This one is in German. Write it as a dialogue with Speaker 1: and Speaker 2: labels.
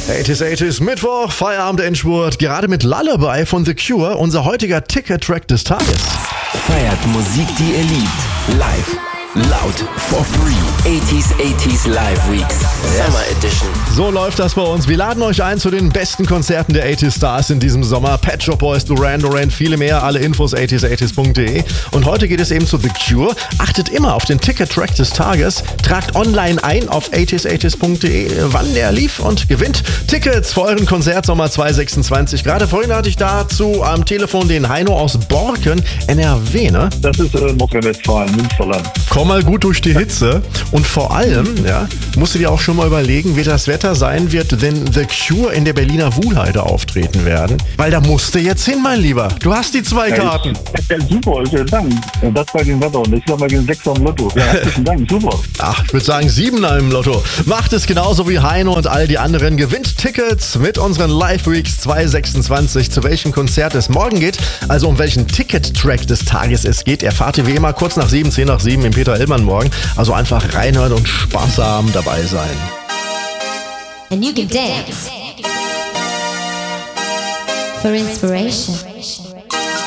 Speaker 1: 80s Mittwoch, Feierabend Endspurt, gerade mit Lullaby von The Cure, unser heutiger Ticket-Track des Tages.
Speaker 2: Feiert Musik, die ihr liebt. Live. Laut. For free. 80s Live Weeks. Summer Edition.
Speaker 1: So läuft das bei uns. Wir laden euch ein zu den besten Konzerten der 80s Stars in diesem Sommer. Pet Shop Boys, Duran Duran, viele mehr. Alle Infos 80s.de. Und heute geht es eben zu The Cure. Achtet immer auf den Ticket-Track des Tages. Tragt online ein auf 80s.de, wann der lief und gewinnt Tickets für euren Konzertsommer 2026. Gerade vorhin hatte ich dazu am Telefon den Heino aus Borken, NRW, ne?
Speaker 3: Das ist Nordrhein-Westfalen, Münsterland.
Speaker 1: Komm mal gut durch die Hitze und vor allem, musst du dir auch schon mal überlegen, wie das Wetter sein wird, wenn The Cure in der Berliner Wuhlheide auftreten werden. Weil da musst du jetzt hin, mein Lieber. Du hast die 2 Karten.
Speaker 3: Ja, super, vielen Dank. Und das bei dem Wetter und ich sag mal gegen 6 am Lotto. Ja, herzlichen Dank, super.
Speaker 1: Ach, ich würde sagen 7 im Lotto. Macht es genauso wie Heino und all die anderen. Gewinnt Tickets mit unseren Live Weeks 2026. Zu welchem Konzert es morgen geht, also um welchen Ticket-Track des Tages es geht, erfahrt ihr wie immer kurz nach 7, 10 nach 7 im Peter Illmann morgen. Also einfach reinhören und sparsam dabei sein.
Speaker 4: And you can dance for inspiration.